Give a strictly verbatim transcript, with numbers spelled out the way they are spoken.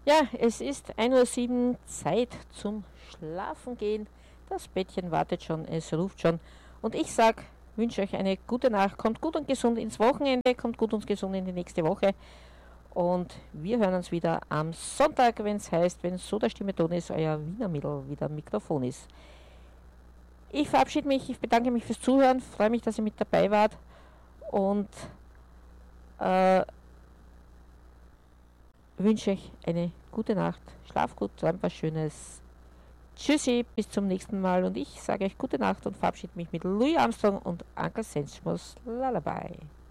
Ja, es ist ein Uhr sieben, Zeit zum Schlafengehen. Das Bettchen wartet schon, es ruft schon. Und ich sag, wünsche euch eine gute Nacht. Kommt gut und gesund ins Wochenende, kommt gut und gesund in die nächste Woche. Und wir hören uns wieder am Sonntag, wenn es heißt, wenn so der Stimme Ton ist, euer Wiener Mittel wieder Mikrofon ist. Ich verabschiede mich, ich bedanke mich fürs Zuhören, freue mich, dass ihr mit dabei wart und äh, wünsche euch eine gute Nacht. Schlaf gut, träumt was Schönes. Tschüssi, bis zum nächsten Mal und ich sage euch gute Nacht und verabschiede mich mit Louis Armstrong und Uncle Sensmus Lullaby.